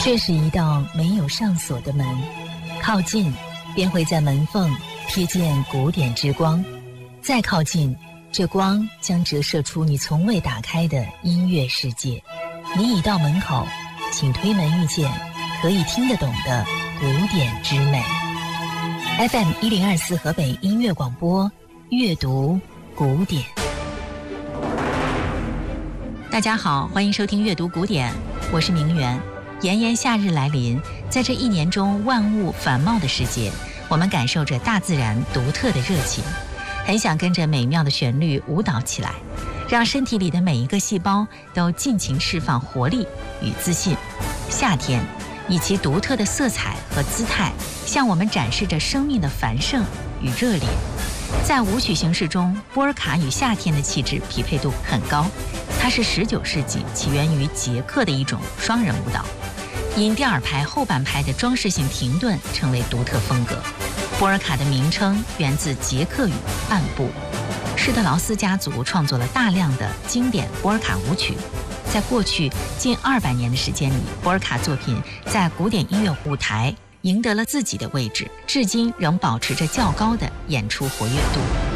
这是一道没有上锁的门，靠近便会在门缝瞥见古典之光，再靠近，这光将折射出你从未打开的音乐世界。你已到门口，请推门遇见可以听得懂的古典之美。FM 1024河北音乐广播，阅读古典。大家好，欢迎收听阅读古典，我是明媛。炎炎夏日来临，在这一年中万物繁茂的世界，我们感受着大自然独特的热情，很想跟着美妙的旋律舞蹈起来，让身体里的每一个细胞都尽情释放活力与自信。夏天以其独特的色彩和姿态，向我们展示着生命的繁盛与热烈。在舞曲形式中，波尔卡与夏天的气质匹配度很高，它是19世纪起源于捷克的一种双人舞蹈，因第二拍后半拍的装饰性停顿成为独特风格。波尔卡的名称源自捷克语暗部。施特劳斯家族创作了大量的经典波尔卡舞曲，在过去近200年的时间里，波尔卡作品在古典音乐舞台赢得了自己的位置，至今仍保持着较高的演出活跃度。